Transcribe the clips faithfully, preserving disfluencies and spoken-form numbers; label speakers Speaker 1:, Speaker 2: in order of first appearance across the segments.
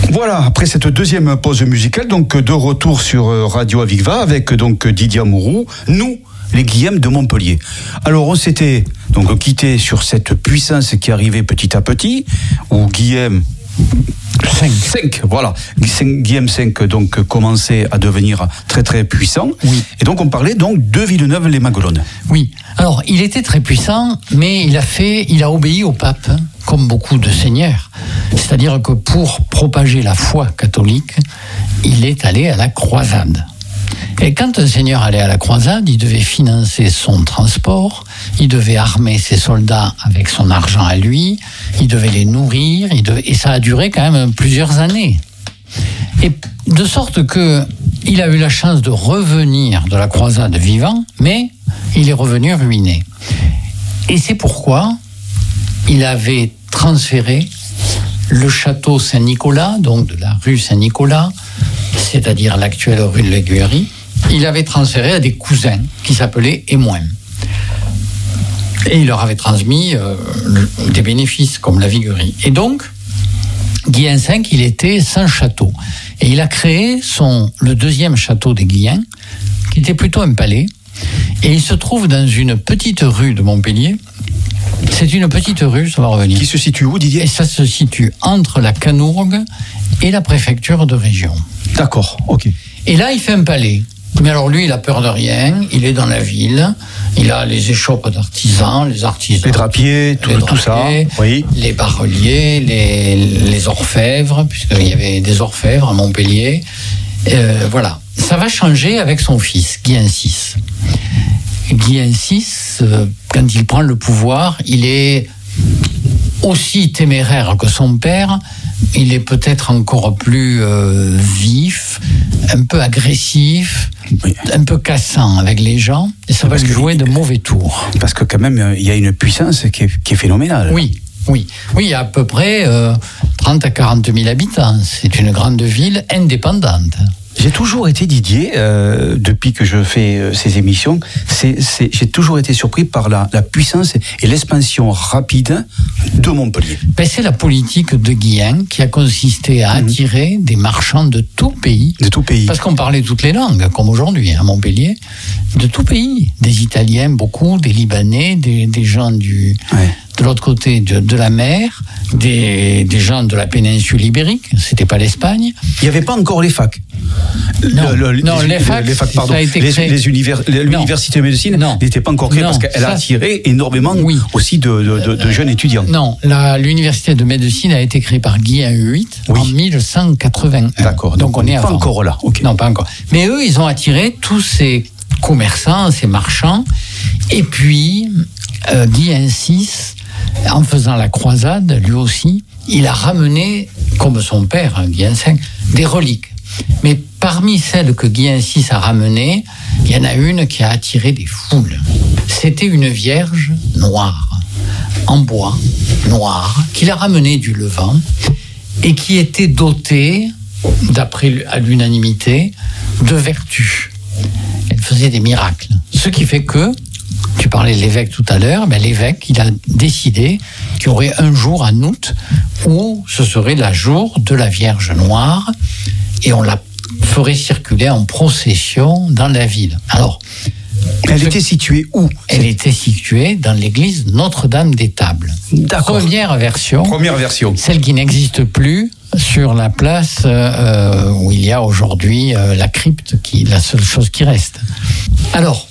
Speaker 1: Voilà, après cette deuxième pause musicale, donc de retour sur Radio Aviva avec donc Didier Amouroux, nous, les Guillem de Montpellier. Alors on s'était donc quitté sur cette puissance qui arrivait petit à petit, où Guillem cinq, cinq, voilà, Guillem cinq donc commençait à devenir très très puissant.
Speaker 2: Oui.
Speaker 1: Et donc on parlait donc de Villeneuve-les-Maguelones.
Speaker 2: Oui. Alors il était très puissant, mais il a fait, il a obéi au pape, hein, comme beaucoup de seigneurs. C'est-à-dire que pour propager la foi catholique, il est allé à la croisade. Et quand un seigneur allait à la croisade, il devait financer son transport, il devait armer ses soldats avec son argent à lui, il devait les nourrir, il devait... et ça a duré quand même plusieurs années. Et de sorte que il a eu la chance de revenir de la croisade vivant, mais il est revenu ruiné. Et c'est pourquoi il avait transféré le château Saint-Nicolas, donc de la rue Saint-Nicolas, c'est-à-dire l'actuelle rue de l'Aiguillerie, il avait transféré à des cousins qui s'appelaient Émoins. Et il leur avait transmis euh, des bénéfices comme la viguerie. Et donc, Guillain cinq, il était sans château. Et il a créé son, le deuxième château des Guillens, qui était plutôt un palais. Et il se trouve dans une petite rue de Montpellier. C'est une petite rue, ça va revenir.
Speaker 1: Qui se situe où, Didier ?
Speaker 2: Et ça se situe entre la Canourgue et la préfecture de région.
Speaker 1: D'accord, ok.
Speaker 2: Et là, il fait un palais. Mais alors lui, il a peur de rien, il est dans la ville, il a les échoppes d'artisans, les artisans...
Speaker 1: Les drapiers, tout,
Speaker 2: les
Speaker 1: tout
Speaker 2: drapiers,
Speaker 1: ça, oui.
Speaker 2: Les bas-reliers, les, les orfèvres, puisqu'il y avait des orfèvres à Montpellier. Euh, voilà. Ça va changer avec son fils, Guillain six. Guillain six, euh, quand il prend le pouvoir, il est aussi téméraire que son père. Il est peut-être encore plus euh, vif, un peu agressif, oui. un peu cassant avec les gens, et ça parce va lui jouer de mauvais tours.
Speaker 1: Parce que quand même, il y a une puissance qui est, qui est phénoménale.
Speaker 2: Oui, oui, oui, il y a à peu près euh, trente à quarante mille habitants. C'est une grande ville indépendante.
Speaker 1: J'ai toujours été, Didier, euh, depuis que je fais euh, ces émissions, c'est, c'est, j'ai toujours été surpris par la, la puissance et l'expansion rapide de Montpellier.
Speaker 2: Ben, c'est la politique de Guillain qui a consisté à attirer mmh. des marchands de tout pays.
Speaker 1: De tout pays.
Speaker 2: Parce qu'on parlait toutes les langues, comme aujourd'hui à Montpellier, de tout pays. Des Italiens, beaucoup, des Libanais, des, des gens du... Ouais. de l'autre côté de, de la mer, des, des gens de la péninsule ibérique, c'était pas l'Espagne.
Speaker 1: Il n'y avait pas encore les facs.
Speaker 2: Non,
Speaker 1: le, le,
Speaker 2: non les,
Speaker 1: les
Speaker 2: facs,
Speaker 1: les facs, pardon.
Speaker 2: Ça a été
Speaker 1: les,
Speaker 2: créé.
Speaker 1: les univers, l'université de médecine n'était pas encore créée non, parce qu'elle ça, a attiré énormément oui. aussi de, de, de, de jeunes étudiants.
Speaker 2: Non, la, l'université de médecine a été créée par Guillain huit oui. en mille cent quatre-vingt-un.
Speaker 1: D'accord, donc, donc on est pas avant. encore là. Okay.
Speaker 2: Non, pas encore. Mais eux, ils ont attiré tous ces commerçants, ces marchands, et puis euh, Guillain six, en faisant la croisade, lui aussi, il a ramené, comme son père, hein, Guillain cinq, des reliques. Mais parmi celles que Guillain six a ramenées, il y en a une qui a attiré des foules. C'était une vierge noire, en bois, noire, qu'il a ramenée du Levant et qui était dotée, d'après à l'unanimité, de vertus. Elle faisait des miracles. Ce qui fait que, tu parlais de l'évêque tout à l'heure, ben l'évêque, il a décidé qu'il y aurait un jour en août où ce serait le jour de la Vierge Noire et on la ferait circuler en procession dans la ville. Alors,
Speaker 1: elle était située où ?
Speaker 2: Elle était située dans l'église Notre-Dame des Tables.
Speaker 1: D'accord.
Speaker 2: Première version.
Speaker 1: Première version.
Speaker 2: Celle qui n'existe plus sur la place euh, où il y a aujourd'hui euh, la crypte, qui la seule chose qui reste. Alors,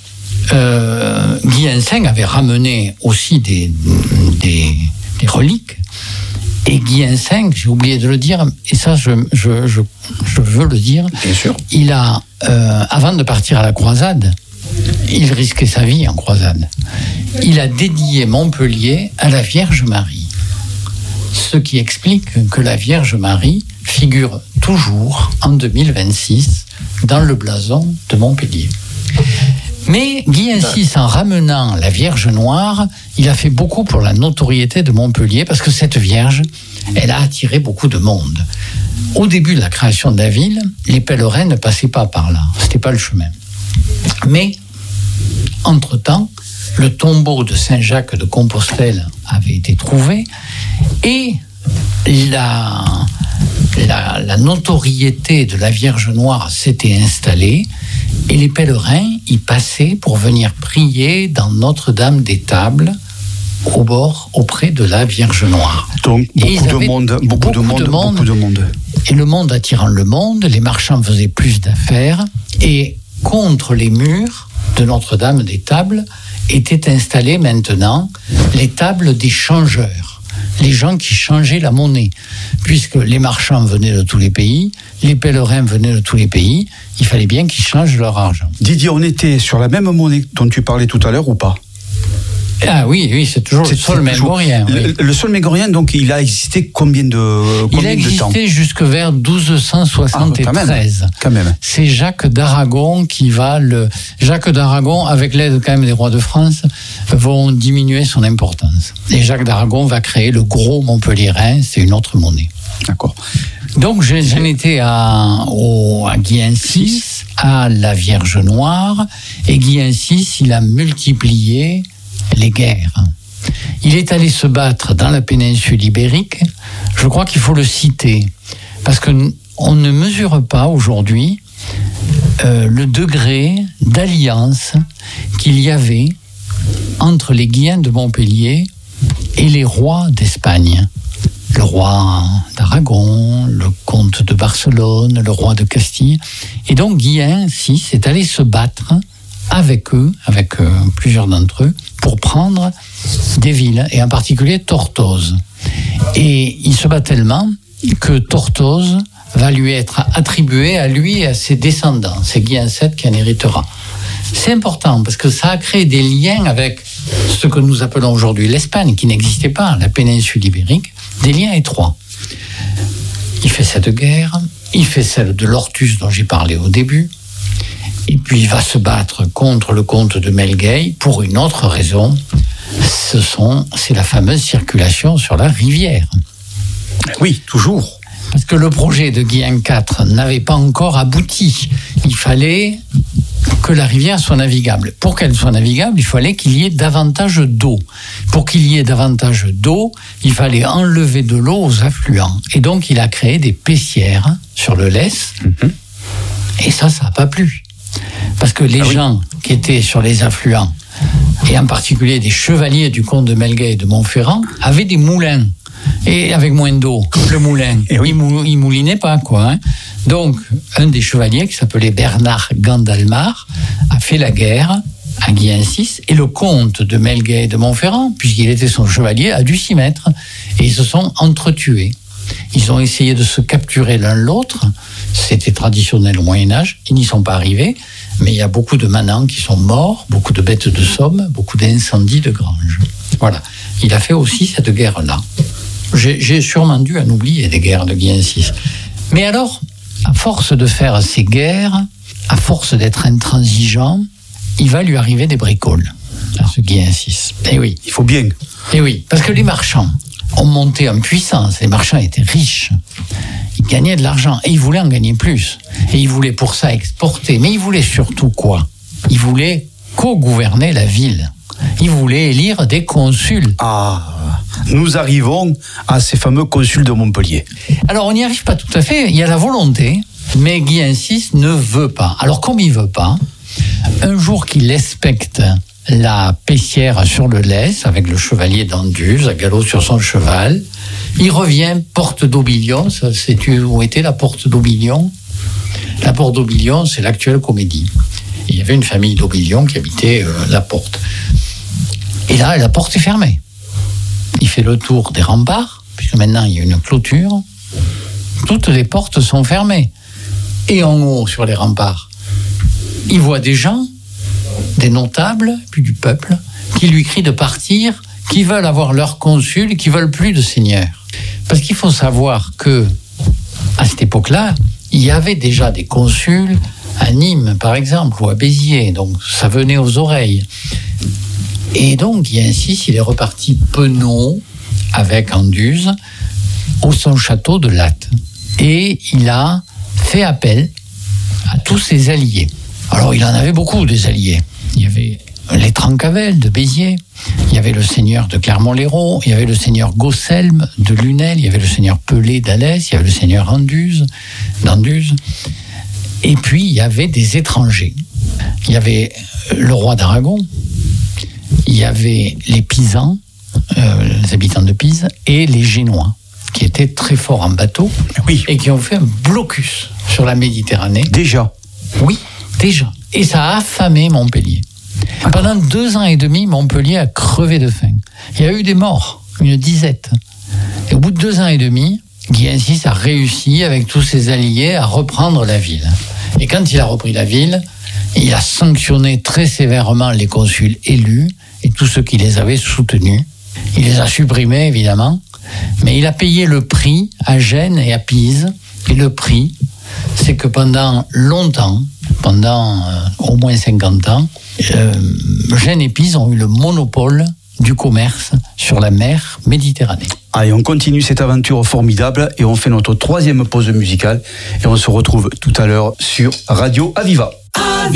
Speaker 2: Euh, Guillain cinq avait ramené aussi des, des, des reliques. Et Guillain cinq, j'ai oublié de le dire, et ça je, je, je, je veux le dire,
Speaker 1: bien sûr.
Speaker 2: Il a, euh, avant de partir à la croisade, il risquait sa vie en croisade. Il a dédié Montpellier à la Vierge Marie. Ce qui explique que la Vierge Marie figure toujours en deux mille vingt-six dans le blason de Montpellier. Mais Guillain six, en ramenant la Vierge Noire, il a fait beaucoup pour la notoriété de Montpellier, parce que cette Vierge, elle a attiré beaucoup de monde. Au début de la création de la ville, les pèlerins ne passaient pas par là, c'était pas le chemin. Mais, entre-temps, le tombeau de Saint-Jacques de Compostelle avait été trouvé, et la, la, la notoriété de la Vierge Noire s'était installée et les pèlerins y passaient pour venir prier dans Notre-Dame-des-Tables, au bord, auprès de la Vierge Noire.
Speaker 1: Donc beaucoup de monde, beaucoup, beaucoup de monde, de monde, beaucoup de monde.
Speaker 2: Et le monde attirant le monde, les marchands faisaient plus d'affaires et contre les murs de Notre-Dame-des-Tables étaient installées maintenant les tables des changeurs, les gens qui changeaient la monnaie, puisque les marchands venaient de tous les pays, les pèlerins venaient de tous les pays, il fallait bien qu'ils changent leur argent.
Speaker 1: Didier, on était sur la même monnaie dont tu parlais tout à l'heure ou pas ?
Speaker 2: Ah oui, oui, c'est toujours c'est, le sol mégorien. Oui.
Speaker 1: Le, le sol mégorien, donc, il a existé combien de combien
Speaker 2: Il a existé jusque vers douze cent soixante-treize. Ah, quand même,
Speaker 1: quand même.
Speaker 2: C'est Jacques d'Aragon qui va le. Jacques d'Aragon, avec l'aide quand même des rois de France, vont diminuer son importance. Et Jacques d'Aragon va créer le gros Montpellierin, c'est une autre monnaie.
Speaker 1: D'accord.
Speaker 2: Donc j'en étais à, au, à Guy Incis, à la Vierge Noire, et Guy Incis, il a multiplié les guerres. Il est allé se battre dans la péninsule ibérique. Je crois qu'il faut le citer parce que on ne mesure pas aujourd'hui euh, le degré d'alliance qu'il y avait entre les Guiens de Montpellier et les rois d'Espagne. Le roi d'Aragon, le comte de Barcelone, le roi de Castille. Et donc Guy Incis est allé se battre avec eux, avec euh, plusieurs d'entre eux, pour prendre des villes, et en particulier Tortosa. Et il se bat tellement que Tortosa va lui être attribué à lui et à ses descendants. C'est Guy Incis qui en héritera. C'est important parce que ça a créé des liens avec ce que nous appelons aujourd'hui l'Espagne, qui n'existait pas, la péninsule ibérique, des liens étroits. Il fait cette guerre, il fait celle de l'Ortus dont j'ai parlé au début, et puis il va se battre contre le comte de Melgueil pour une autre raison. Ce sont, c'est la fameuse circulation sur la rivière.
Speaker 1: Oui, toujours.
Speaker 2: Parce que le projet de Guillain quatre n'avait pas encore abouti. Il fallait que la rivière soit navigable. Pour qu'elle soit navigable, il fallait qu'il y ait davantage d'eau. Pour qu'il y ait davantage d'eau, il fallait enlever de l'eau aux affluents. Et donc, il a créé des pessières sur le Lez. Mm-hmm. Et ça, ça n'a pas plu. Parce que les ah gens oui. qui étaient sur les affluents, et en particulier des chevaliers du comte de Melgueil et de Montferrand, avaient des moulins. Et avec moins d'eau, le moulin, et oui. il, mou, il moulinait pas, quoi. Hein. Donc, un des chevaliers, qui s'appelait Bernard Gandalmar, a fait la guerre à Guy Incis, et le comte de Melgueil et de Montferrand, puisqu'il était son chevalier, a dû s'y mettre. Et ils se sont entretués. Ils ont essayé de se capturer l'un l'autre. C'était traditionnel au Moyen-Âge. Ils n'y sont pas arrivés. Mais il y a beaucoup de manants qui sont morts, beaucoup de bêtes de somme, beaucoup d'incendies de granges. Voilà. Il a fait aussi cette guerre-là. J'ai, j'ai sûrement dû en oublier des guerres de Guy Incis. Mais alors, à force de faire ces guerres, à force d'être intransigeant, il va lui arriver des bricoles, à ce Guy Incis. Eh oui.
Speaker 1: Il faut bien.
Speaker 2: Eh oui, parce que les marchands ont monté en puissance. Les marchands étaient riches. Ils gagnaient de l'argent et ils voulaient en gagner plus. Et ils voulaient pour ça exporter. Mais ils voulaient surtout quoi ? Ils voulaient co-gouverner la ville. Ils voulaient élire des consuls.
Speaker 1: Ah, nous arrivons à ces fameux consuls de Montpellier.
Speaker 2: Alors, on n'y arrive pas tout à fait. Il y a la volonté, mais Guy Incis ne veut pas. Alors, comme il ne veut pas, un jour qu'il inspecte la pessière sur le Lez, avec le chevalier d'Anduze, à galop sur son cheval, il revient porte d'Aubilion. Ça, sais-tu où était la porte d'Aubilion ? La porte d'Aubilion, c'est l'actuelle Comédie. Il y avait une famille d'Aubilion qui habitait euh, la porte. Et là, la porte est fermée. Il fait le tour des remparts, puisque maintenant il y a une clôture. Toutes les portes sont fermées. Et en haut, sur les remparts, il voit des gens, des notables, puis du peuple, qui lui crient de partir, qui veulent avoir leur consul, qui veulent plus de seigneurs. Parce qu'il faut savoir que, à cette époque-là, il y avait déjà des consuls à Nîmes, par exemple, ou à Béziers. Donc, ça venait aux oreilles. Et donc, Guy Incis, il est reparti penaud avec Anduze au son château de Latte. Et il a fait appel à tous ses alliés. Alors, il en avait beaucoup, des alliés. Il y avait les Trencavel de Béziers, Il y avait le seigneur de Clermont-Lérault, il y avait le seigneur Gosselme de Lunel, il y avait le seigneur Pelé d'Alès, il y avait le seigneur Anduze, d'Anduze. Et puis, il y avait des étrangers. Il y avait le roi d'Aragon, il y avait les Pisans, euh, les habitants de Pise, et les Génois, qui étaient très forts en bateau,
Speaker 1: oui.
Speaker 2: et qui ont fait un blocus sur la Méditerranée.
Speaker 1: Déjà.
Speaker 2: Oui, déjà. Et ça a affamé Montpellier. Pendant deux ans et demi, Montpellier a crevé de faim. Il y a eu des morts, une disette. Et au bout de deux ans et demi, Guy Hensis a réussi, avec tous ses alliés, à reprendre la ville. Et quand il a repris la ville, il a sanctionné très sévèrement les consuls élus et tous ceux qui les avaient soutenus. Il les a supprimés, évidemment, mais il a payé le prix à Gênes et à Pise. Et le prix, c'est que pendant longtemps, pendant euh, au moins cinquante ans, euh, Gênes et Pise ont eu le monopole du commerce sur la mer Méditerranée.
Speaker 1: Allez, on continue cette aventure formidable et on fait notre troisième pause musicale et on se retrouve tout à l'heure sur Radio Aviva.